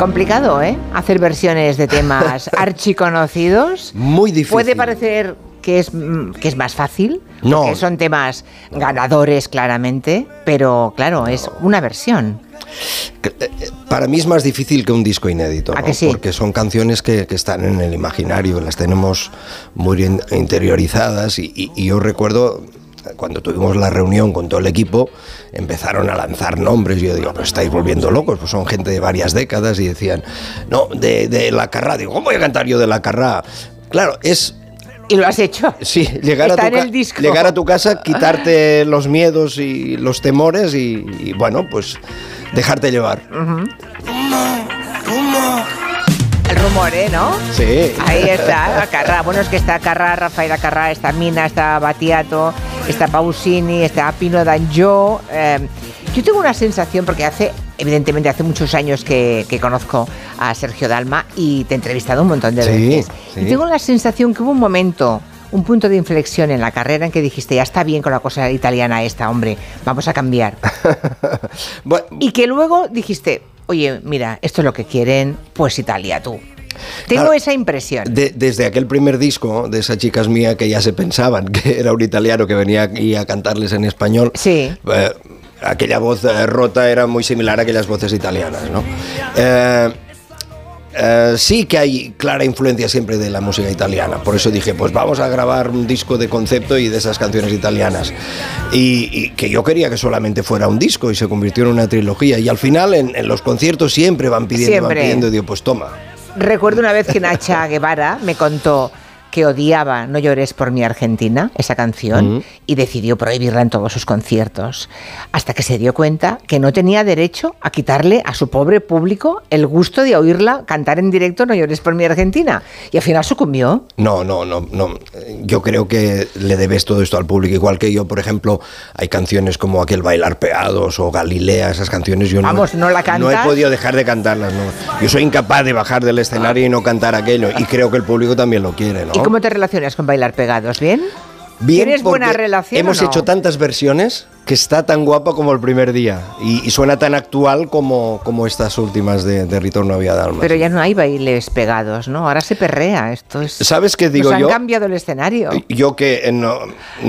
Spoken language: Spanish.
Complicado, ¿eh? Hacer versiones de temas archiconocidos. Muy difícil. Puede parecer que es más fácil, no, porque son temas ganadores claramente, pero claro, es una versión. Para mí es más difícil que un disco inédito, ¿no? ¿A que sí? Porque son canciones que están en el imaginario, las tenemos muy interiorizadas y yo recuerdo cuando tuvimos la reunión con todo el equipo, empezaron a lanzar nombres y yo digo, pues estáis volviendo locos, pues son gente de varias décadas y decían, no, de La Carrá. Digo, ¿cómo voy a cantar yo de La Carrá? Claro, es... ¿Y lo has hecho? Sí, llegar a tu casa, quitarte los miedos y los temores y bueno, pues dejarte llevar. El rumor, ¿no? Sí. Ahí está, Acarrá. Bueno, es que está Acarrá, Rafael Acarrá, está Mina, está Battiato, está Pausini, está Pino Danjó. Yo tengo una sensación, porque evidentemente hace muchos años que conozco a Sergio Dalma y te he entrevistado un montón de veces. Sí. Y tengo la sensación que hubo un momento, un punto de inflexión en la carrera en que dijiste, ya está bien con la cosa italiana esta, hombre, vamos a cambiar. Bueno, y que luego dijiste, oye, mira, esto es lo que quieren, pues Italia, tú. Tengo esa impresión. Desde aquel primer disco de Esa chica es mía, que ya se pensaban que era un italiano que venía aquí a cantarles en español. Sí. Aquella voz rota era muy similar a aquellas voces italianas, ¿no? Sí que hay clara influencia siempre de la música italiana, por eso dije, pues vamos a grabar un disco de concepto y de esas canciones italianas, y que yo quería que solamente fuera un disco y se convirtió en una trilogía, y al final en los conciertos siempre van pidiendo, y digo, pues toma. Recuerdo una vez que Nacha Guevara me contó que odiaba No llores por mi Argentina, esa canción, y decidió prohibirla en todos sus conciertos, hasta que se dio cuenta que no tenía derecho a quitarle a su pobre público el gusto de oírla cantar en directo No llores por mi Argentina, y al final sucumbió. No, yo creo que le debes todo esto al público, igual que yo, por ejemplo, hay canciones como aquel Bailar Pegados o Galilea, esas canciones yo no la cantas. No he podido dejar de cantarlas, no. Yo soy incapaz de bajar del escenario y no cantar aquello, y creo que el público también lo quiere, ¿no? ¿Y cómo te relacionas con Bailar Pegados? ¿Bien? Bien, ¿tienes buena relación? Hemos hecho tantas versiones que está tan guapa como el primer día y suena tan actual como estas últimas de Ritorno a Vía Dalma. Pero ya no hay bailes pegados, ¿no? Ahora se perrea. Esto es. ¿Sabes qué digo yo? Nos han cambiado el escenario. Yo que no